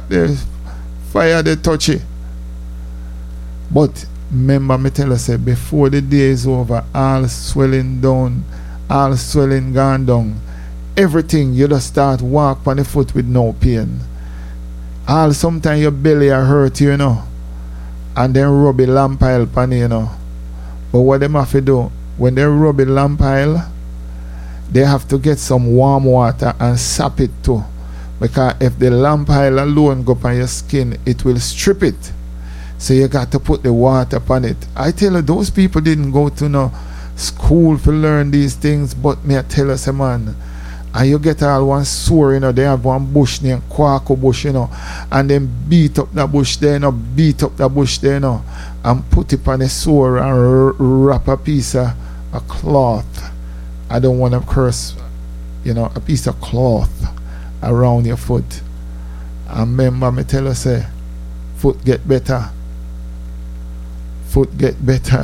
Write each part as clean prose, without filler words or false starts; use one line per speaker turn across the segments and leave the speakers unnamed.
that there, fire they touch it. But remember me tell you say before the day is over, all swelling down, all swelling gone down. Everything you just start walk on the foot with no pain. All sometimes your belly are hurt you know. And then rub a lamp oil pan you know. But what them have to do, when they rub a lamp oil, they have to get some warm water and sap it too. Because if the lamp oil alone go on your skin, it will strip it. So you got to put the water upon it. I tell you, those people didn't go to no school to learn these things, but me I tell you, say man, and you get all one sore, you know, they have one bush named Quaco bush, you know, and then beat up that bush there, you know, beat up that bush there, you know, and put it on a sore and wrap a piece of a cloth. I don't want to curse, you know, a piece of cloth around your foot. And remember me tell you, say, foot get better. Foot get better.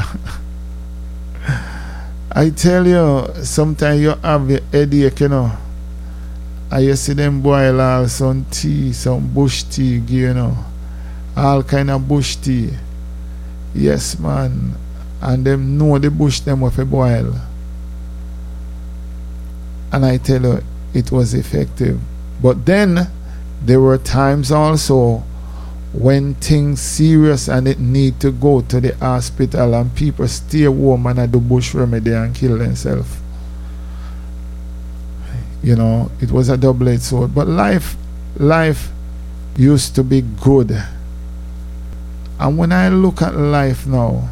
I tell you, sometimes you have your headache, you know, and you see them boil all some tea, some bush tea, you know, all kind of bush tea. Yes, man. And them know the bush them with a boil. And I tell you, it was effective. But then, there were times also when things serious and it need to go to the hospital and people stay home and do bush remedy and kill themselves. You know, it was a double-edged sword. But life used to be good. And when I look at life now,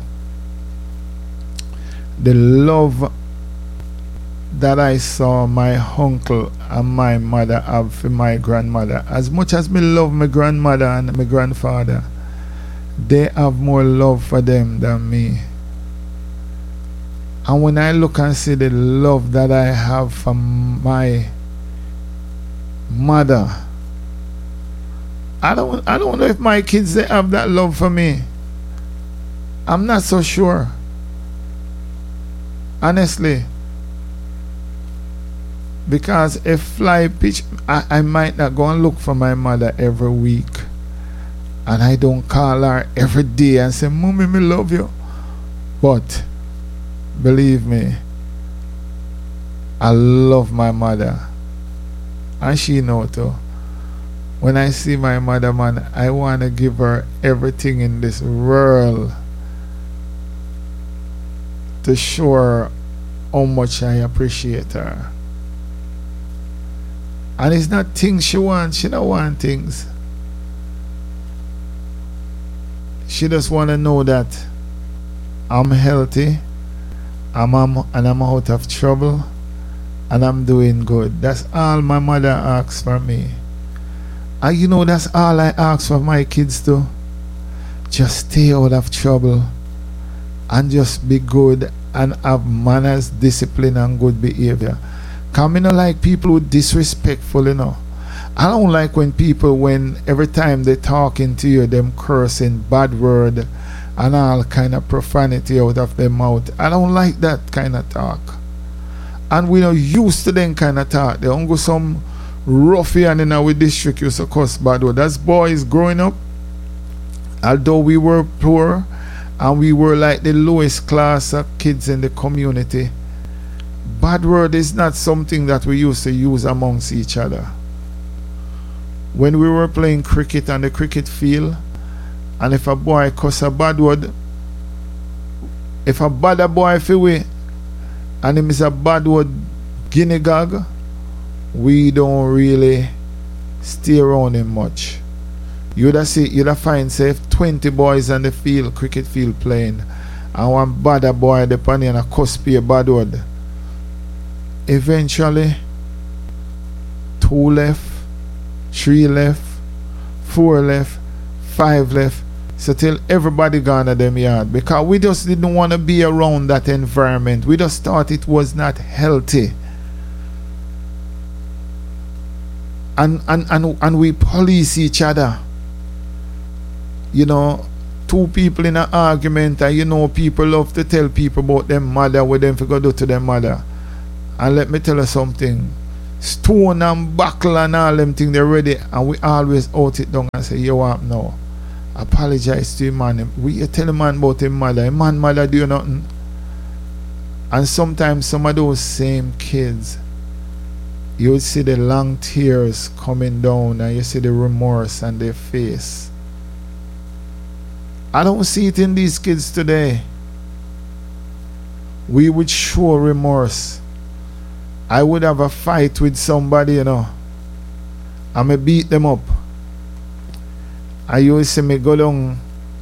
the love that I saw my uncle and my mother have for my grandmother, as much as me love my grandmother and my grandfather, they have more love for them than me. And when I look and see the love that I have for my mother, I don't know if my kids they have that love for me. I'm not so sure. Honestly. Because if fly pitch, I might not go and look for my mother every week. And I don't call her every day and say, Mommy, me love you. But, believe me, I love my mother. And she know too. When I see my mother, man, I want to give her everything in this world to show her how much I appreciate her. And it's not things she wants. She don't want things. She just want to know that I'm healthy, and I'm out of trouble, and I'm doing good. That's all my mother asks for me. And you know, that's all I ask for my kids too. Just stay out of trouble and just be good and have manners, discipline, and good behavior. Because I don't like people who disrespectful, you know. I don't like when people, when every time they talking to you, them cursing, bad word, and all kind of profanity out of their mouth. I don't like that kind of talk. And we are used to them kind of talk. They don't go some ruffian in our district used to cuss bad word. That's boys growing up. Although we were poor, and we were like the lowest class of kids in the community, bad word is not something that we used to use amongst each other. When we were playing cricket on the cricket field, and if a boy cuss a bad word, if a bad boy feel we, and him is a bad word guinea gag, we don't really stay around him much. You'd have find say 20 boys on the field, cricket field playing, and one bad boy depending on a cuss be a bad word. Eventually 2 left, 3 left, 4 left, 5 left. So till everybody gone to them yard. Because we just didn't want to be around that environment. We just thought it was not healthy. And we police each other. You know, 2 people in an argument, and you know people love to tell people about them mother, what them for go do to their mother. And let me tell you something. stone and buckle and all them things, they're ready, and we always out it down and say, you want now. Apologize to him, man. We tell a man about him mother. His mother do nothing. And sometimes some of those same kids, you would see the long tears coming down and you see the remorse on their face. I don't see it in these kids today. We would show remorse. I would have a fight with somebody, you know. I may beat them up. I used to see me go down.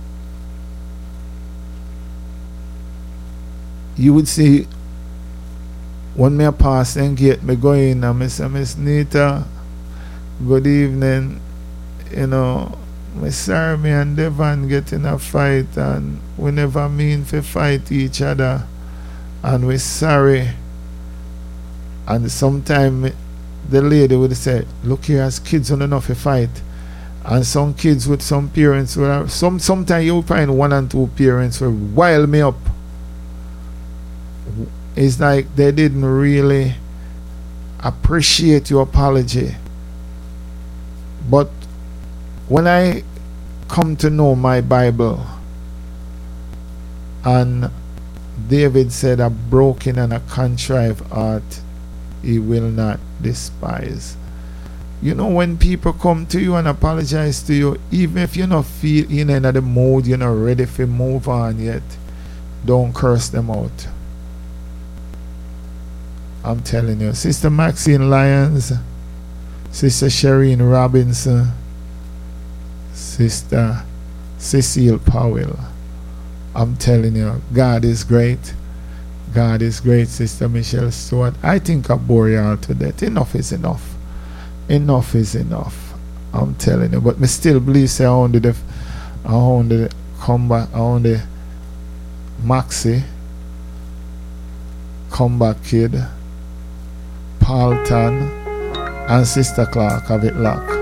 You would see when me pass and gate, me go in and me say, Miss Nita, good evening. You know, me sorry me and Devon get in a fight and we never mean to fight each other. And we sorry. And sometimes the lady would say, look here, as kids don't enough to fight. And some kids with some parents, sometimes you'll find one and two parents will wild me up. It's like they didn't really appreciate your apology. But when I come to know my Bible, and David said, a broken and a contrite heart he will not despise. You know, when people come to you and apologize to you, even if you not feel in the mood, you're not ready to move on yet, don't curse them out. I'm telling you. Sister Maxine Lyons, Sister Shireen Robinson, Sister Cecile Powell. I'm telling you, God is great. God is great, Sister Michelle Stewart. I think I bore you all to death. Enough is enough. Enough is enough. I'm telling you. But me still believe say I own the comeback, I own the Maxi, Comeback Kid, Paulton, and Sister Clark have it locked.